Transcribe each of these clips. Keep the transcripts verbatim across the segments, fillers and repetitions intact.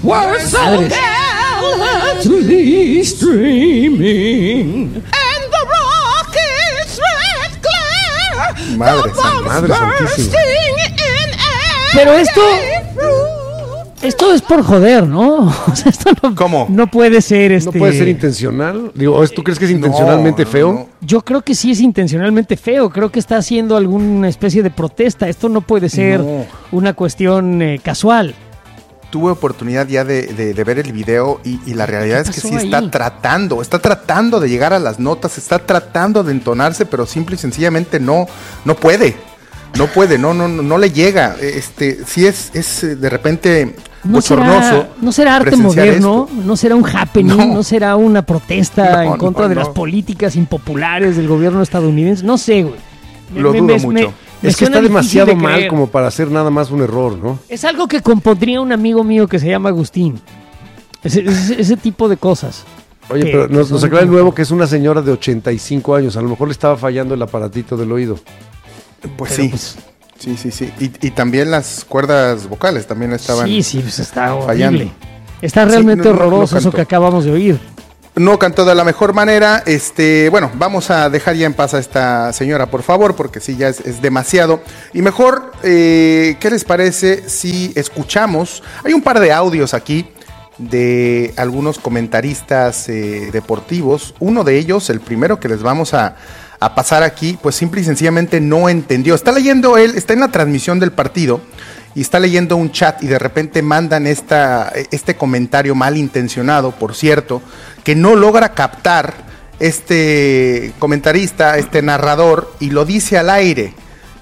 We're so gallantly streaming, and the rocket's red glare. Madre, san, madre santísima. Pero esto, esto es por joder, ¿no? O sea, esto no, ¿Cómo? No puede ser este. ¿No puede ser intencional? Digo, ¿tú crees que es intencionalmente no, feo? No. Yo creo que sí es intencionalmente feo. Creo que está haciendo alguna especie de protesta. Esto no puede ser no. una cuestión eh, casual. Tuve oportunidad ya de, de, de ver el video y, y la realidad es que sí ahí? está tratando, está tratando de llegar a las notas, está tratando de entonarse, pero simple y sencillamente no, no puede, no puede, no, no, no le llega. Este, sí es, es de repente no bochornoso. Será, no será arte moderno, esto. no será un happening, no, no será una protesta no, en contra no, de no. las políticas impopulares del gobierno estadounidense, no sé, güey. Me, Lo me, dudo me, mucho. Me, Es que está demasiado de mal como para hacer nada más un error, ¿no? Es algo que compondría un amigo mío que se llama Agustín. Ese, ese, ese tipo de cosas. Oye, que, pero nos, que nos aclara de nuevo que es una señora de ochenta y cinco años. A lo mejor le estaba fallando el aparatito del oído. Pues pero sí. Pues, sí, sí, sí. Y, y también las cuerdas vocales también estaban Sí, sí, pues está fallando. horrible. Está realmente sí, no, horroroso no, no eso que acabamos de oír. No cantó de la mejor manera. Este, bueno, vamos a dejar ya en paz a esta señora, por favor, porque sí, ya es, es demasiado. Y mejor, eh, ¿qué les parece si escuchamos? Hay un par de audios aquí de algunos comentaristas eh, deportivos. Uno de ellos, el primero que les vamos a, a pasar aquí, pues simple y sencillamente no entendió. Está leyendo él, está en la transmisión del partido y está leyendo un chat y de repente mandan esta, este comentario malintencionado, por cierto, que no logra captar este comentarista, este narrador, y lo dice al aire.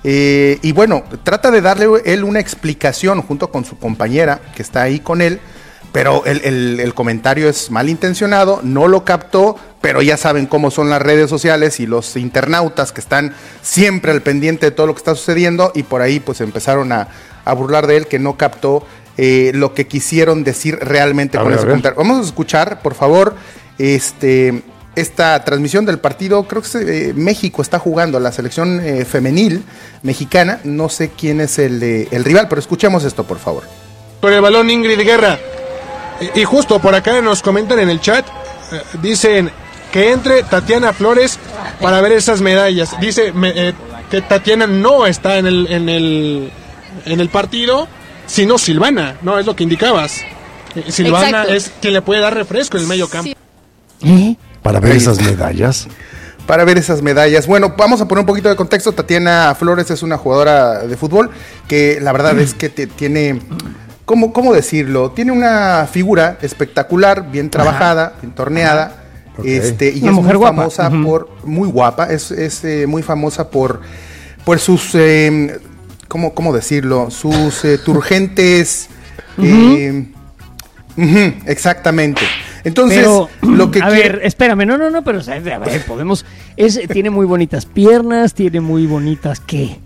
Eh, y bueno, trata de darle él una explicación junto con su compañera que está ahí con él, pero el, el, el comentario es malintencionado, no lo captó, pero ya saben cómo son las redes sociales y los internautas que están siempre al pendiente de todo lo que está sucediendo, y por ahí pues empezaron a, a burlar de él, que no captó eh, lo que quisieron decir realmente a con ver, ese comentario. Vamos a escuchar, por favor, este... esta transmisión del partido. Creo que eh, México está jugando, la selección eh, femenil mexicana, no sé quién es el, eh, el rival, pero escuchemos esto, por favor. Por el balón, Ingrid Guerra. Y, y justo por acá nos comentan en el chat, eh, dicen que entre Tatiana Flores para ver esas medallas. Dice me, eh, que Tatiana no está en el, en el, en el partido, sino Silvana, ¿no? Es lo que indicabas. Eh, Silvana Exacto. es quien le puede dar refresco en el medio campo. Sí. ¿Eh? Para ver esas medallas. Para ver esas medallas. Bueno, vamos a poner un poquito de contexto. Tatiana Flores es una jugadora de fútbol que la verdad es que te, tiene, ¿cómo, ¿cómo decirlo? Tiene una figura espectacular, bien trabajada, bien torneada. Okay. Este, y una es mujer muy guapa. famosa uh-huh. por, muy guapa, es, es eh, muy famosa por, por sus, eh, ¿cómo, ¿cómo decirlo? Sus eh, turgentes, uh-huh. eh, uh-huh, exactamente. Entonces, pero, lo que a quiere... ver, espérame, no, no, no, pero a ver, podemos, es, tiene muy bonitas piernas, tiene muy bonitas, ¿qué?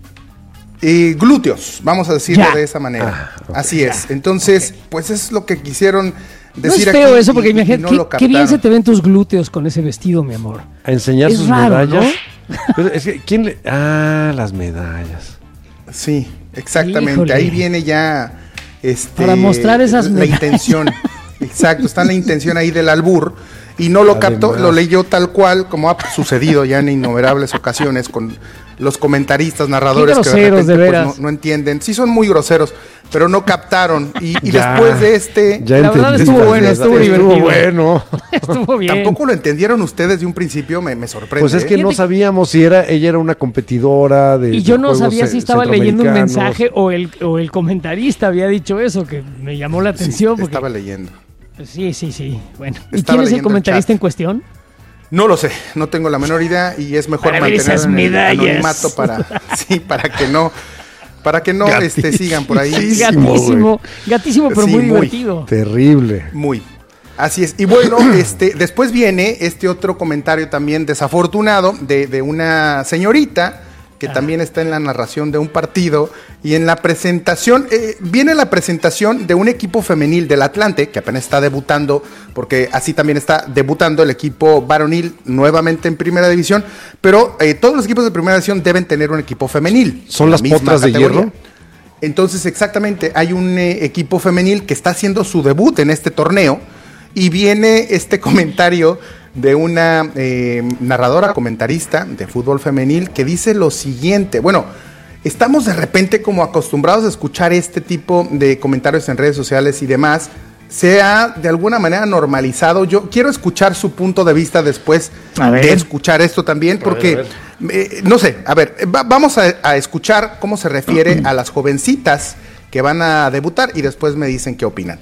Eh, glúteos, vamos a decirlo ya. de esa manera. Ah, okay. Así es. Ya. Entonces, okay. pues es lo que quisieron decir aquí. No es feo eso, porque y, imagínate, y no qué, qué bien se te ven tus glúteos con ese vestido, mi amor. A enseñar es sus raro, medallas. ¿no? Pero es que, ¿quién le...? Ah, las medallas. Sí, exactamente. Híjole. Ahí viene ya... Este, para mostrar esas la medallas. intención. Exacto, está en la intención ahí del albur y no lo captó, Además. lo leyó tal cual como ha sucedido ya en innumerables ocasiones con los comentaristas, narradores que de repente de pues, no, no entienden. Sí son muy groseros, pero no captaron y, y después de este... Ya la verdad estuvo bueno, estuvo divertido. Estuvo bueno. Estuvo bien. Tampoco lo entendieron ustedes de un principio, me, me sorprende. Pues es que ¿eh? no sabíamos si era ella era una competidora de Y yo no de sabía si estaba leyendo un mensaje o el, o el comentarista había dicho eso, que me llamó la atención. Sí, porque... estaba leyendo. Sí, sí, sí. Bueno, ¿y Estaba quién es el comentarista el en cuestión? No lo sé, no tengo la menor idea y es mejor para mantener en el anonimato para sí, para que no para que no este, sigan por ahí. Gatísimo, gatísimo, pero sí, muy divertido. Muy terrible. Muy. Así es. Y bueno, este después viene este otro comentario también desafortunado de, de una señorita que ah. también está en la narración de un partido y en la presentación, eh, viene la presentación de un equipo femenil del Atlante, que apenas está debutando, porque así también está debutando el equipo varonil nuevamente en Primera División, pero eh, todos los equipos de Primera División deben tener un equipo femenil. ¿Son las potras de hierro? Entonces, exactamente, hay un eh, equipo femenil que está haciendo su debut en este torneo y viene este comentario de una eh, narradora comentarista de fútbol femenil que dice lo siguiente. Bueno, estamos de repente como acostumbrados a escuchar este tipo de comentarios en redes sociales y demás. Se ha de alguna manera normalizado. Yo quiero escuchar su punto de vista después de escuchar esto también, porque, a ver, a ver. Eh, no sé, a ver, va, vamos a, a escuchar cómo se refiere a las jovencitas que van a debutar y después me dicen qué opinan.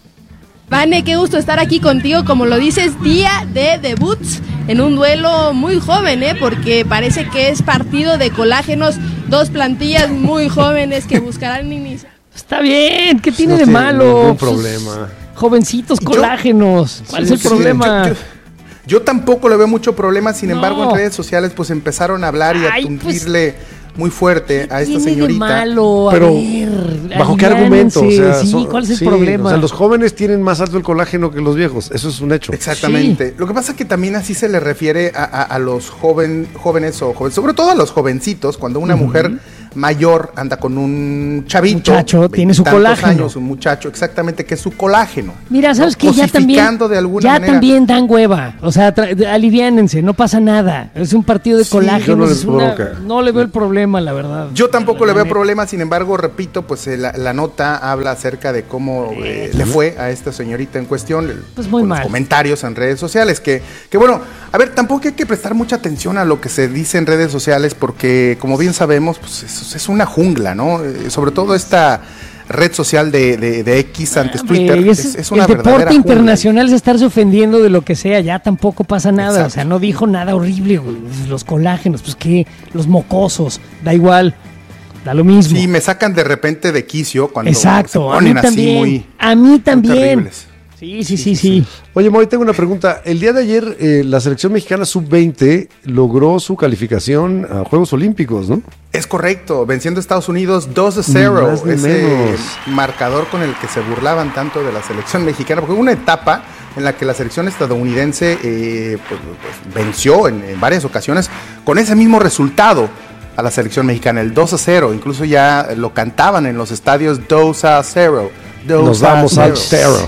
Vane, qué gusto estar aquí contigo, como lo dices, día de debuts en un duelo muy joven, ¿eh? Porque parece que es partido de colágenos, dos plantillas muy jóvenes que buscarán iniciar. Está bien, ¿qué tiene no de tiene malo? ningún problema. Jovencitos colágenos, ¿cuál yo, es el sí, problema? Yo, yo, yo tampoco le veo mucho problema, sin no. embargo en redes sociales pues empezaron a hablar y a Ay, tundirle pues, muy fuerte a esta tiene señorita. De malo? A Pero, ver, ¿bajo qué argumento? O sea, sí, son, ¿cuál es el sí, problema? O sea, los jóvenes tienen más alto el colágeno que los viejos, eso es un hecho. Exactamente. Sí. Lo que pasa es que también así se le refiere a, a, a los joven, jóvenes o jóvenes, sobre todo a los jovencitos, cuando una uh-huh. mujer mayor anda con un chavito, muchacho, tiene su colágeno. Años, un muchacho, exactamente, que es su colágeno. Mira, ¿sabes qué? Ya también, de alguna ya manera. también dan hueva, o sea, tra- aliviánense, no pasa nada, es un partido de sí, colágeno, no, es una, no le veo el problema, la verdad. Yo tampoco le veo problema, sin embargo, repito, pues eh, la, la nota habla acerca de cómo eh, le fue a esta señorita en cuestión, pues muy con mal. Los comentarios en redes sociales, que, que bueno, a ver, tampoco hay que prestar mucha atención a lo que se dice en redes sociales, porque como bien sabemos, pues es, es una jungla, ¿no? Eh, sobre todo esta red social de, de, de X antes Twitter, es, es, es una el deporte verdadera internacional jungla. Es estarse ofendiendo de lo que sea, ya tampoco pasa nada. Exacto. O sea, no dijo nada horrible, güey. Los colágenos, pues qué, los mocosos, da igual, da lo mismo. Sí, me sacan de repente de quicio cuando Exacto, se ponen a mí así también, muy, a mí también. muy terribles. Sí, sí, sí, sí. Oye, Moy, tengo una pregunta. El día de ayer, eh, la selección mexicana sub veinte logró su calificación a Juegos Olímpicos, ¿no? Es correcto, venciendo a Estados Unidos dos a cero, ese menos. marcador con el que se burlaban tanto de la selección mexicana, porque hubo una etapa en la que la selección estadounidense eh, pues, pues, venció en, en varias ocasiones con ese mismo resultado a la selección mexicana, el dos a cero, incluso ya lo cantaban en los estadios dos a cero. Nos vamos al cero.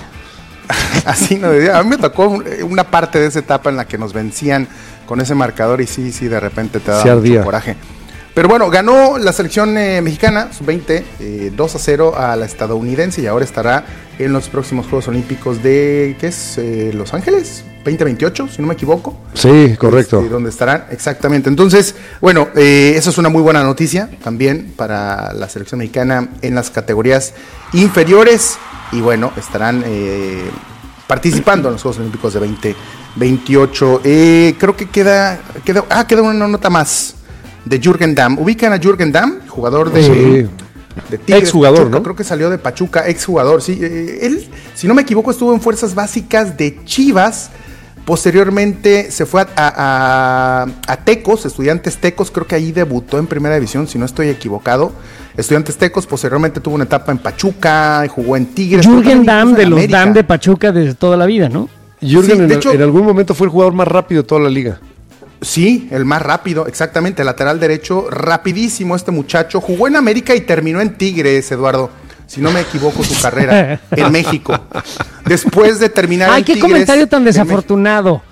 Así no, a mí me tocó una parte de esa etapa en la que nos vencían con ese marcador y sí, sí, de repente te da mucho coraje. Pero bueno, ganó la selección eh, mexicana, sub veinte, eh, dos a cero a la estadounidense y ahora estará en los próximos Juegos Olímpicos de, ¿qué es? Eh, Los Ángeles, veinte veintiocho, si no me equivoco. Sí, correcto. Este, donde estarán, exactamente. Entonces, bueno, eh, eso es una muy buena noticia también para la selección mexicana en las categorías inferiores y bueno, estarán eh, participando en los Juegos Olímpicos de veinte veintiocho. Eh, creo que queda, queda, ah, queda una nota más de Jürgen Damm. ¿Ubican a Jürgen Damm? Jugador de, sí. de Tigres, ex jugador, Pachuca, ¿no? Creo que salió de Pachuca, ex jugador, sí. Eh, él, si no me equivoco, estuvo en fuerzas básicas de Chivas. Posteriormente se fue a, a, a, a Tecos, Estudiantes Tecos, creo que ahí debutó en primera división, si no estoy equivocado. Estudiantes Tecos, posteriormente tuvo una etapa en Pachuca, jugó en Tigres. Jürgen Damm de los Damm de Pachuca desde toda la vida, ¿no? Jürgen sí, en, hecho, en algún momento fue el jugador más rápido de toda la liga. Sí, el más rápido, exactamente, lateral derecho, rapidísimo este muchacho. Jugó en América y terminó en Tigres, Eduardo. Si no me equivoco, su carrera en México. Después de terminar Ay, en qué Tigres, comentario tan desafortunado.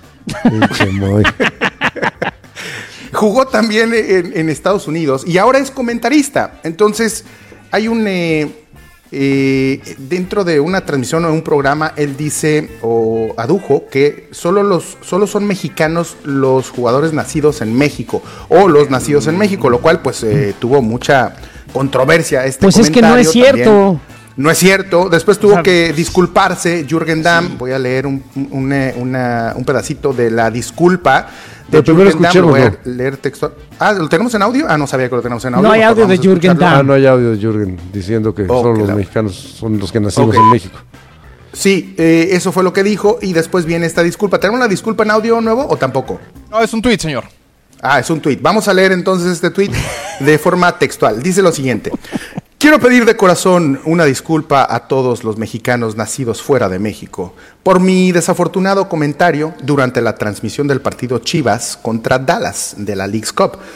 Jugó también en, en Estados Unidos y ahora es comentarista. Entonces, hay un... Eh, eh, dentro de una transmisión o un programa, él dice o adujo que solo, los, solo son mexicanos los jugadores nacidos en México o los nacidos en México, lo cual pues eh, tuvo mucha controversia este pues comentario. Pues es que no es cierto. También. No es cierto. Después tuvo que disculparse Jürgen Damm. Sí. Voy a leer un, un, una, un pedacito de la disculpa de Pero Jürgen Damm. Voy a ¿no? leer texto. Ah, ¿lo tenemos en audio? Ah, no sabía que lo tenemos en audio. No hay audio de Jürgen Damm. Ah, no hay audio de Jürgen diciendo que okay, solo los la... mexicanos son los que nacimos okay. en México. Sí, eh, eso fue lo que dijo y después viene esta disculpa. ¿Tenemos una disculpa en audio nuevo o tampoco? No, es un tuit, señor. Ah, es un tuit. Vamos a leer entonces este tuit de forma textual. Dice lo siguiente. Quiero pedir de corazón una disculpa a todos los mexicanos nacidos fuera de México por mi desafortunado comentario durante la transmisión del partido Chivas contra Dallas de la Leagues Cup.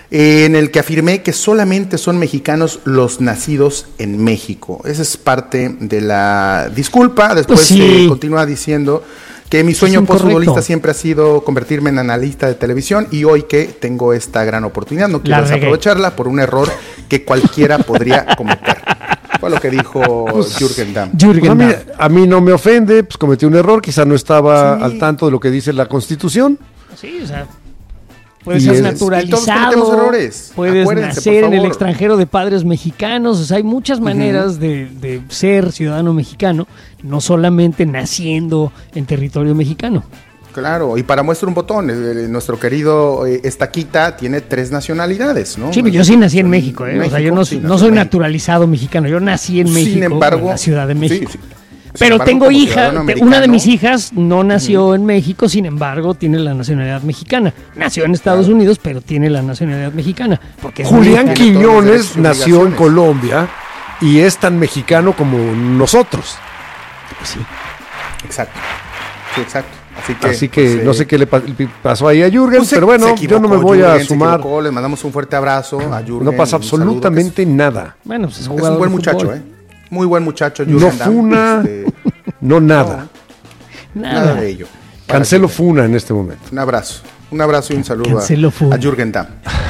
eh, en el que afirmé que solamente son mexicanos los nacidos en México. Esa es parte de la disculpa. Después Pues sí. eh, continúa diciendo que mi sueño postfutbolista siempre ha sido convertirme en analista de televisión y hoy que tengo esta gran oportunidad no quiero desaprovecharla por un error que cualquiera podría cometer. Fue lo que dijo pues, Jürgen Damm. Jürgen a, mí, a mí no me ofende, pues cometí un error, quizá no estaba sí. al tanto de lo que dice la Constitución. Sí, o sea, puedes ser naturalizado, errores. puedes Acuérdense, nacer en el extranjero de padres mexicanos, o sea, hay muchas maneras uh-huh. de, de ser ciudadano mexicano, no solamente naciendo en territorio mexicano. Claro, y para muestra un botón, eh, nuestro querido eh, Estaquita tiene tres nacionalidades, ¿no? Sí, pero yo sí nací en México, ¿eh? México, o sea, yo no, sí, no soy naturalizado mexicano, yo nací en México, sin embargo, en la Ciudad de México. Sí, sí. Sin Pero embargo, tengo hija, una de mis uh-huh. hijas no nació en México, sin embargo, tiene la nacionalidad mexicana. Nació en Estados claro. Unidos, pero tiene la nacionalidad mexicana. Porque Julián Quiñones nació en Colombia y es tan mexicano como nosotros. Pues sí. Exacto. Sí, exacto. Así que, Así que pues, no sé qué le pasó ahí a Jürgen, pues se, pero bueno, equivocó, yo no me voy Jürgen, a sumar. Equivocó, les mandamos un fuerte abrazo a Jürgen. No pasa absolutamente es, nada. Bueno, pues es, es un buen muchacho, ¿eh? Muy buen muchacho, Jürgen. No funa, este, no nada. No, nada. Nada de ello. Cancelo funa en este momento. Un abrazo, un abrazo y un saludo a, a Jürgen Damm.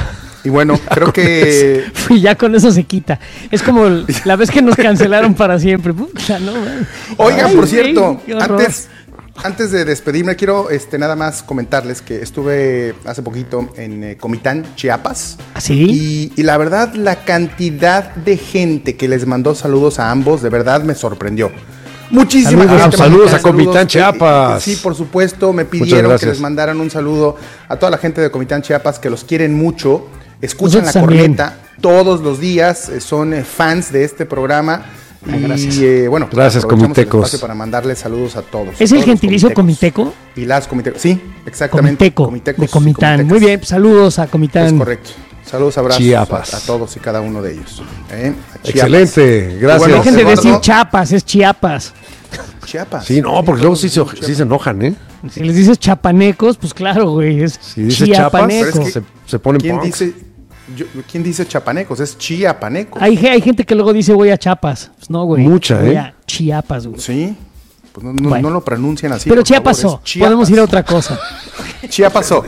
Y bueno, creo que... Y ya con eso se quita. Es como la vez que nos cancelaron para siempre. Puta, no, Oigan, por cierto, hey, antes... Antes de despedirme, quiero este, nada más comentarles que estuve hace poquito en eh, Comitán, Chiapas. ¿Sí? Y, y la verdad, la cantidad de gente que les mandó saludos a ambos, de verdad me sorprendió. Muchísimas gracias. Saludos a Comitán, Chiapas. Eh, eh, sí, por supuesto, me pidieron que les mandaran un saludo a toda la gente de Comitán, Chiapas, que los quieren mucho, escuchan Nosotros la corneta también. Todos los días, eh, son eh, fans de este programa. Ah, gracias. Y eh, bueno, gracias, comitecos. Para mandarles saludos a todos. ¿Es a el todos gentilicio comiteco? Y las comitecos. Sí, exactamente. Comiteco, de Comitán. Muy bien, saludos a Comitán. Es correcto. Saludos, abrazos Chiapas. A, a todos y cada uno de ellos. ¿Eh? Excelente, gracias. Bueno, dejen de Eduardo. decir Chiapas, es Chiapas. Chiapas. Sí, no, porque luego sí se, sí se enojan, ¿eh? Si les dices chapanecos, pues claro, güey, es si dices chiapanecos. Chiapas, es que, se, se ponen ¿quién punks. dice? Yo, ¿Quién dice chapanecos? Es chiapanecos. Hay, hay gente que luego dice voy a Chiapas. Pues no, güey. Mucha, voy ¿eh? a Chiapas, güey. Sí. Pues no, no, bueno. no lo pronuncian así. Pero Chiapasó. Podemos ir a otra cosa. Chiapasó.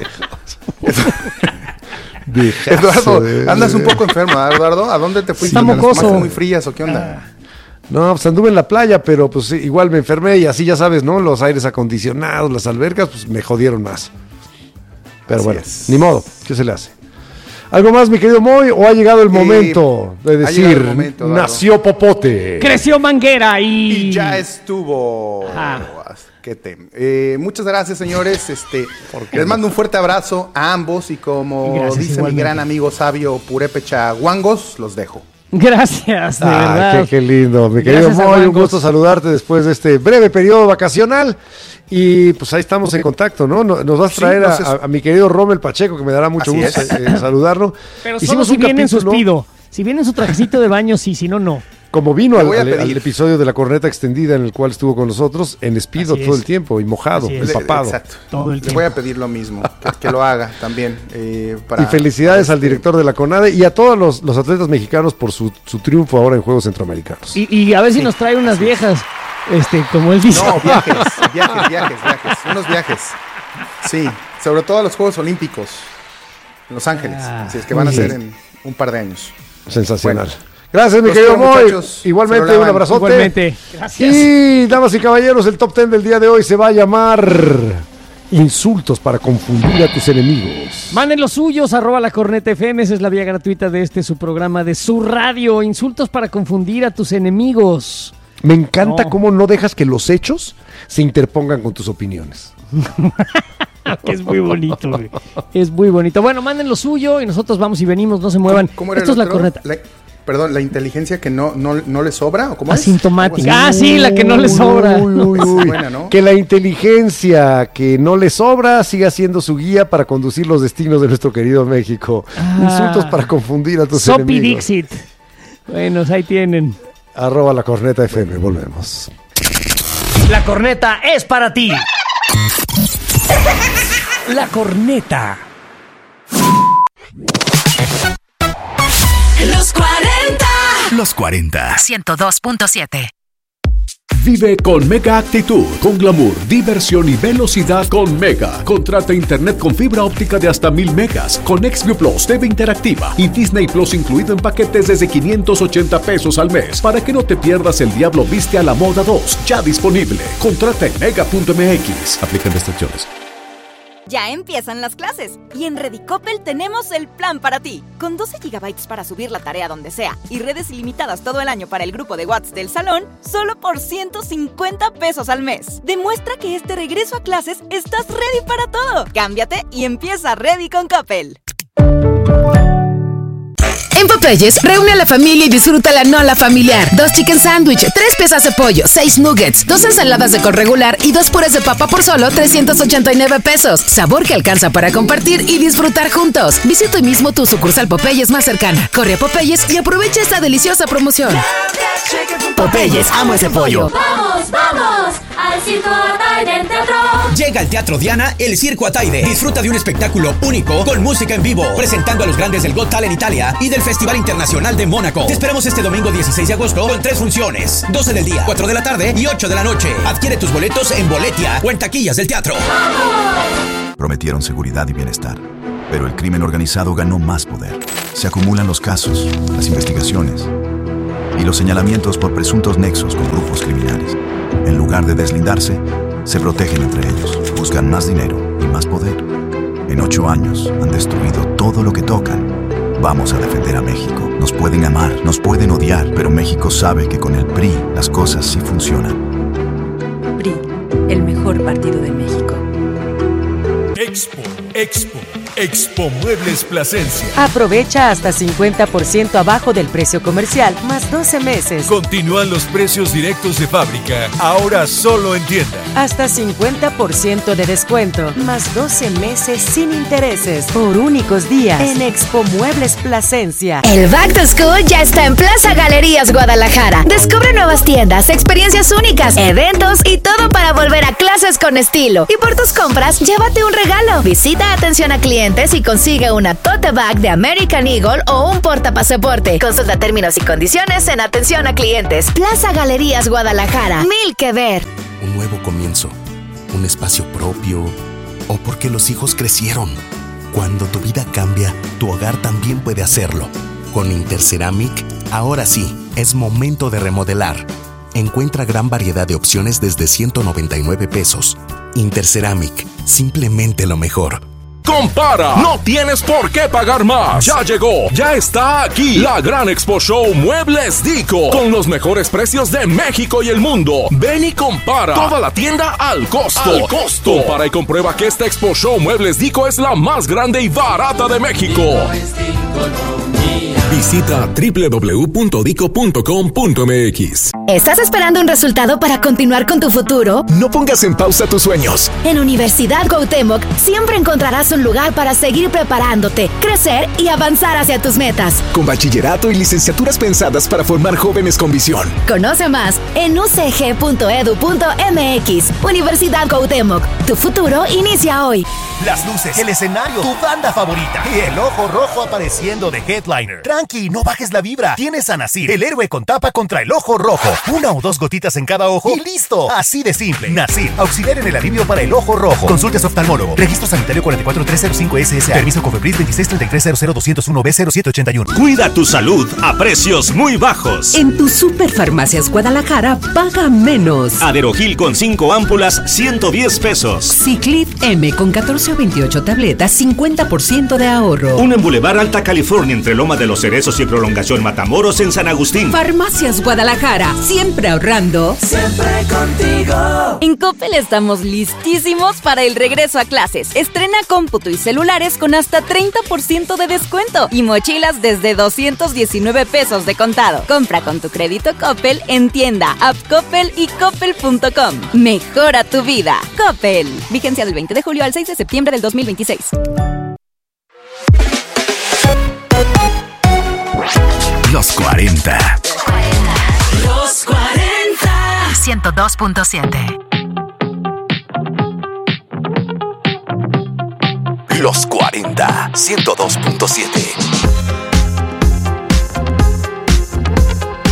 Eduardo, andas un poco enfermo, ¿eh, Eduardo? ¿A dónde te fuiste? Está mocoso. ¿Muy frías o qué onda? Ah. No, pues anduve en la playa, pero pues igual me enfermé y así ya sabes, ¿no? Los aires acondicionados, las albercas, pues me jodieron más. Pero así bueno, es. Ni modo, ¿qué se le hace? ¿Algo más, mi querido Moy? ¿O ha llegado el momento eh, de decir, momento, nació Popote? Creció Manguera y... Y ya estuvo. Ah. Eh, muchas gracias, señores. Este, les mando un fuerte abrazo a ambos y como gracias, dice igualmente. Mi gran amigo sabio Purépecha Guangos, los dejo. Gracias, de ah, verdad. Qué, qué lindo, mi querido Moy, un gusto saludarte después de este breve periodo vacacional. Y pues ahí estamos en contacto, ¿no? Nos vas a traer sí, a, a, a mi querido Rommel Pacheco, que me dará mucho Así gusto eh, saludarlo. Pero solo Hicimos si viene en suspido. Si viene en su trajecito de baño, sí, si no, no. Como vino al, al, al episodio de la corneta extendida en el cual estuvo con nosotros, en Speedo todo el tiempo, y mojado, empapado. Exacto. Todo el Le voy a pedir lo mismo, que, que lo haga también. Eh, para, y felicidades para al director de la CONADE y a todos los, los atletas mexicanos por su, su triunfo ahora en Juegos Centroamericanos. Y, y a ver si sí. nos trae unas viejas, este, como él dice. No, viajes, viajes, viajes, viajes, unos viajes. Sí, sobre todo a los Juegos Olímpicos en Los Ángeles, ah, si es que van a ser en un par de años. Sensacional. Bueno. Gracias, mi querido Moy. Igualmente, un abrazote. Igualmente. Gracias. Y, damas y caballeros, el top ten del día de hoy se va a llamar Insultos para confundir a tus enemigos. Manden los suyos, arroba la corneta F M, esa es la vía gratuita de este su programa de su radio. Insultos para confundir a tus enemigos. Me encanta no. cómo no dejas que los hechos se interpongan con tus opiniones. Es muy bonito, güey. Es muy bonito. Bueno, manden lo suyo y nosotros vamos y venimos, no se muevan. ¿Cómo, cómo era Esto es la otro? corneta. La, perdón, la inteligencia que no, no, no le sobra, ¿o cómo es? Asintomática. Ah, sí, la que no le sobra. Uy, uy, uy. Buena, ¿no? Que la inteligencia que no le sobra siga siendo su guía para conducir los destinos de nuestro querido México. Ah, Insultos para confundir a tus Sopi enemigos. Dixit. Bueno, ahí tienen. Arroba la corneta F M, volvemos. La corneta es para ti. La corneta. Los cuarenta. ciento dos punto siete. Vive con Mega Actitud, con glamour, diversión y velocidad con Mega. Contrata internet con fibra óptica de hasta mil megas, con XView Plus, T V interactiva y Disney Plus incluido en paquetes desde quinientos ochenta pesos al mes. Para que no te pierdas El Diablo Viste a la Moda dos, ya disponible. Contrata en mega punto m x. Aplican restricciones. Ya empiezan las clases y en Redicopel tenemos el plan para ti. Con doce gigabytes para subir la tarea donde sea y redes ilimitadas todo el año para el grupo de WhatsApp del salón, solo por ciento cincuenta pesos al mes. Demuestra que este regreso a clases estás ready para todo. Cámbiate y empieza Ready con Coppel. En Popeyes, reúne a la familia y disfruta la nola familiar. Dos chicken sandwich, tres piezas de pollo, seis nuggets, dos ensaladas de col regular y dos purés de papa por solo trescientos ochenta y nueve pesos. Sabor que alcanza para compartir y disfrutar juntos. Visita hoy mismo tu sucursal Popeyes más cercana. Corre a Popeyes y aprovecha esta deliciosa promoción. Popeyes, amo ese pollo. ¡Vamos, vamos! ¡Al Circo Ataide en teatro! Llega al Teatro Diana el Circo Ataide. Disfruta de un espectáculo único con música en vivo, presentando a los grandes del Got Talent Italia y del Festival Internacional de Mónaco. Te esperamos este domingo dieciséis de agosto con tres funciones: doce del día, cuatro de la tarde y ocho de la noche. Adquiere tus boletos en Boletia o en taquillas del teatro. ¡Vamos! Prometieron seguridad y bienestar, pero el crimen organizado ganó más poder. Se acumulan los casos, las investigaciones y los señalamientos por presuntos nexos con grupos criminales. En lugar de deslindarse, se protegen entre ellos, buscan más dinero y más poder. En ocho años han destruido todo lo que tocan. Vamos a defender a México. Nos pueden amar, nos pueden odiar, pero México sabe que con el P R I las cosas sí funcionan. P R I, el mejor partido de México. Expo, Expo, Expo Muebles Plasencia. Aprovecha hasta cincuenta por ciento abajo del precio comercial, más doce meses. Continúan los precios directos de fábrica, ahora solo en tienda. Hasta cincuenta por ciento de descuento, más doce meses sin intereses, por únicos días, en Expo Muebles Plasencia. El Back to School ya está en Plaza Galerías Guadalajara. Descubre nuevas tiendas, experiencias únicas, eventos y todo para volver a clases con estilo. Y por tus compras, llévate un regalo. Visita atención a clientes y consigue una tote bag de American Eagle o un portapasaporte. Consulta términos y condiciones en atención a clientes. Plaza Galerías Guadalajara. Mil que ver. Un nuevo comienzo, un espacio propio, o porque los hijos crecieron. Cuando tu vida cambia, tu hogar también puede hacerlo. Con Interceramic, ahora sí, es momento de remodelar. Encuentra gran variedad de opciones desde ciento noventa y nueve pesos. Interceramic, simplemente lo mejor. ¡Compara! No tienes por qué pagar más. Ya llegó, ya está aquí la gran Expo Show Muebles Dico, con los mejores precios de México y el mundo. Ven y compara. Toda la tienda al costo. Al costo. Compara y comprueba que esta Expo Show Muebles Dico es la más grande y barata de México. Visita doble u doble u doble u punto dico punto com punto m x. ¿Estás esperando un resultado para continuar con tu futuro? No pongas en pausa tus sueños. En Universidad Cuauhtémoc siempre encontrarás un lugar para seguir preparándote, crecer y avanzar hacia tus metas. Con bachillerato y licenciaturas pensadas para formar jóvenes con visión. Conoce más en u c g punto e d u punto m x. Universidad Cuauhtémoc. Tu futuro inicia hoy. Las luces, el escenario, tu banda favorita y el ojo rojo apareciendo de headliner. Tranqui, no bajes la vibra. Tienes a Nasir, el héroe con tapa contra el ojo rojo. Una o dos gotitas en cada ojo y listo. Así de simple. Nasir, auxiliar en el alivio para el ojo rojo. Consulte a su oftalmólogo. Registro sanitario cuatro cuatro tres cero cinco S S A. Permiso Cofepris veintiséis treinta y tres cero cero dos cero uno B cero siete ochenta y uno. Cuida tu salud a precios muy bajos. En tu Superfarmacias Guadalajara, paga menos. Aderogil con cinco ámpulas, ciento diez pesos. Ciclip M con catorce o veintiocho tabletas, cincuenta por ciento de ahorro. Un en Boulevard Alta California entre Loma de los Cerezos y Prolongación Matamoros en San Agustín. Farmacias Guadalajara, siempre ahorrando. Siempre contigo. En Coppel estamos listísimos para el regreso a clases. Estrena cómputo y celulares con hasta treinta por ciento de descuento y mochilas desde doscientos diecinueve pesos de contado. Compra con tu crédito Coppel en tienda, app Coppel y coppel punto com. Mejora tu vida. Coppel. Vigencia del veinte de julio al seis de septiembre del dos mil veintiséis. Los cuarenta. Los cuarenta. ciento dos punto siete. Los cuarenta, ciento dos punto siete.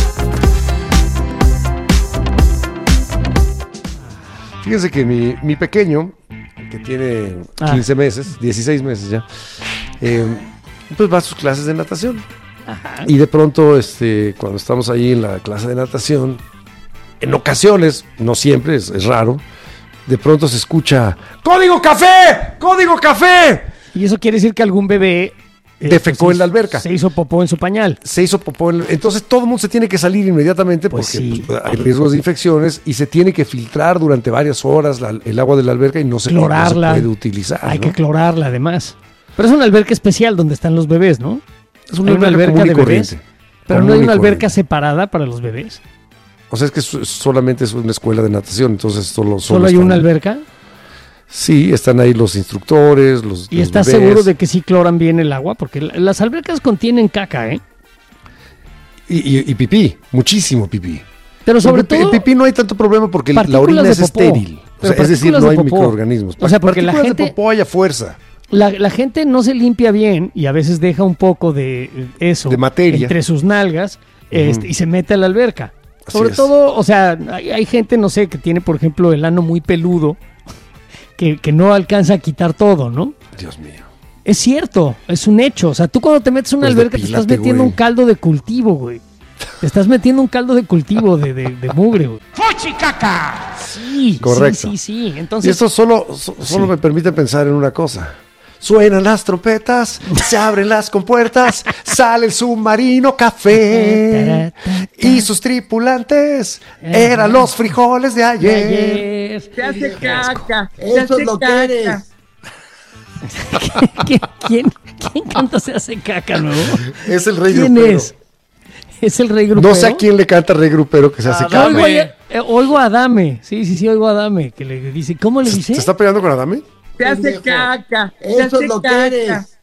Fíjense que mi, mi pequeño, que tiene quince ah. meses, dieciséis meses ya, eh, pues va a sus clases de natación. Ajá. Y de pronto, este, cuando estamos ahí en la clase de natación, en ocasiones, no siempre, es, es raro, de pronto se escucha ¡Código café! ¡Código café! Y eso quiere decir que algún bebé eh, defecó pues, en la alberca. Se hizo popó en su pañal. Se hizo popó en... Entonces todo el mundo se tiene que salir inmediatamente pues porque sí. pues, hay riesgos de infecciones y se tiene que filtrar durante varias horas la, el agua de la alberca y no se, Clorarla. no se puede utilizar. Hay ¿no? que clorarla además. Pero es una alberca especial donde están los bebés, ¿no? Es una, una alberca, alberca de bebés. Pero no hay una alberca separada para los bebés. O sea, es que solamente es una escuela de natación, entonces solo... ¿Solo, ¿Solo hay están... una alberca? Sí, están ahí los instructores, los ¿Y los estás bebés. seguro de que sí cloran bien el agua? Porque las albercas contienen caca, ¿eh? Y, y, y pipí, muchísimo pipí. Pero sobre Porque todo... El pipí no hay tanto problema porque la orina es estéril. O sea, es decir, no hay microorganismos. O sea, porque la gente... de popó hay a fuerza. La, la gente no se limpia bien y a veces deja un poco de eso de materia entre sus nalgas uh-huh. este, y se mete a la alberca. Así Sobre es. todo, o sea, hay, hay gente, no sé, que tiene, por ejemplo, el ano muy peludo, que, que no alcanza a quitar todo, ¿no? Dios mío. Es cierto, es un hecho. O sea, tú cuando te metes a una pues alberca te estás metiendo güey. un caldo de cultivo, güey. Te estás metiendo un caldo de cultivo de, de, de mugre, güey. ¡Fuchicaca! Sí, correcto. Sí, sí, sí. Entonces, y esto solo, so, solo sí. me permite pensar en una cosa. Suenan las trompetas, se abren las compuertas, sale el submarino café y sus tripulantes eran los frijoles de ayer. Se hace caca, eso es lo que eres. ¿Quién, quién, ¿Quién canta Se hace caca nuevo? Es el rey ¿Quién grupero. es? ¿Es el rey grupero? No sé a quién le canta rey grupero que se hace caca. Oigo, eh, oigo a Adame, sí, sí, sí, oigo a Adame, que le dice, ¿cómo le dice? ¿Se está peleando con Adame? Se hace caca. Eso es lo que eres.